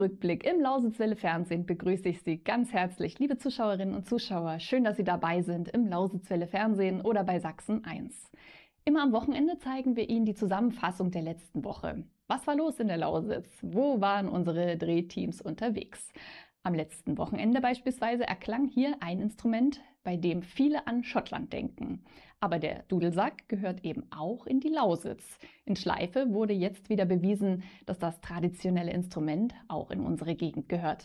Rückblick im Lausitzwelle Fernsehen begrüße ich Sie ganz herzlich, liebe Zuschauerinnen und Zuschauer. Schön, dass Sie dabei sind im Lausitzwelle Fernsehen oder bei Sachsen 1. Immer am Wochenende zeigen wir Ihnen die Zusammenfassung der letzten Woche. Was war los in der Lausitz? Wo waren unsere Drehteams unterwegs? Am letzten Wochenende beispielsweise erklang hier ein Instrument, bei dem viele an Schottland denken. Aber der Dudelsack gehört eben auch in die Lausitz. In Schleife wurde jetzt wieder bewiesen, dass das traditionelle Instrument auch in unsere Gegend gehört.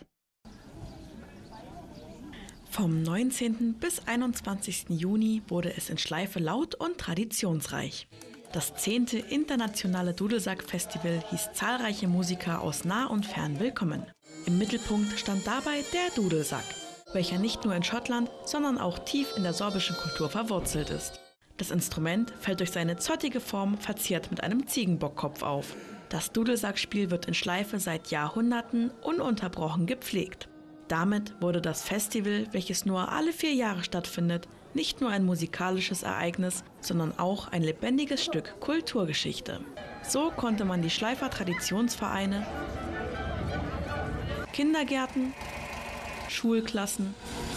Vom 19. bis 21. Juni wurde es in Schleife laut und traditionsreich. Das 10. Internationale Dudelsack-Festival hieß zahlreiche Musiker aus nah und fern willkommen. Im Mittelpunkt stand dabei der Dudelsack, welcher nicht nur in Schottland, sondern auch tief in der sorbischen Kultur verwurzelt ist. Das Instrument fällt durch seine zottige Form verziert mit einem Ziegenbockkopf auf. Das Dudelsackspiel wird in Schleife seit Jahrhunderten ununterbrochen gepflegt. Damit wurde das Festival, welches nur alle 4 Jahre stattfindet, nicht nur ein musikalisches Ereignis, sondern auch ein lebendiges Stück Kulturgeschichte. So konnte man die Schleifer Traditionsvereine, Kindergärten, Schulklassen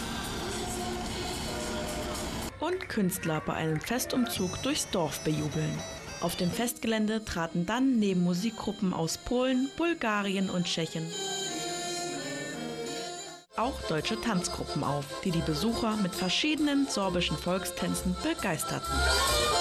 und Künstler bei einem Festumzug durchs Dorf bejubeln. Auf dem Festgelände traten dann neben Musikgruppen aus Polen, Bulgarien und Tschechien auch deutsche Tanzgruppen auf, die die Besucher mit verschiedenen sorbischen Volkstänzen begeisterten.